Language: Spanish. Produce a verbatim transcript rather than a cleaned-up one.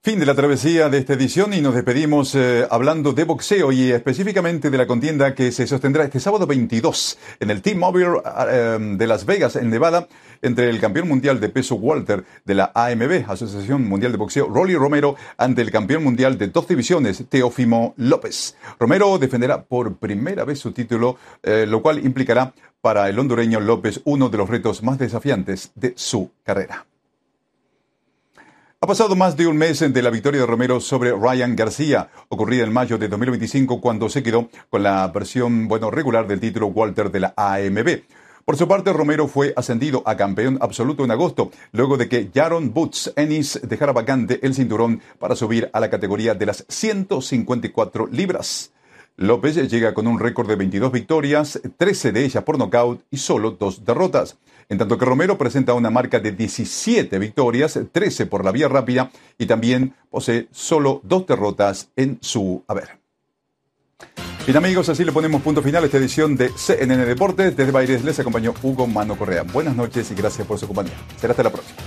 Fin de la travesía de esta edición y nos despedimos eh, hablando de boxeo y específicamente de la contienda que se sostendrá este sábado veintidós en el T-Mobile eh, de Las Vegas, en Nevada, entre el campeón mundial de peso welter de la A M B, Asociación Mundial de Boxeo, Rolly Romero, ante el campeón mundial de dos divisiones, Teófimo López. Romero defenderá por primera vez su título, eh, lo cual implicará para el hondureño López uno de los retos más desafiantes de su carrera. Ha pasado más de un mes de la victoria de Romero sobre Ryan García, ocurrida en mayo de dos mil veinticinco, cuando se quedó con la versión, bueno, regular del título welter de la A M B. Por su parte, Romero fue ascendido a campeón absoluto en agosto, luego de que Jaron Boots Ennis dejara vacante el cinturón para subir a la categoría de las ciento cincuenta y cuatro libras. López llega con un récord de veintidós victorias, trece de ellas por nocaut y solo dos derrotas, en tanto que Romero presenta una marca de diecisiete victorias, trece por la vía rápida y también posee solo dos derrotas en su haber. Bien amigos, así le ponemos punto final a esta edición de C N N Deportes. Desde Baires les acompañó Hugo Mano Correa. Buenas noches y gracias por su compañía. Será hasta la próxima.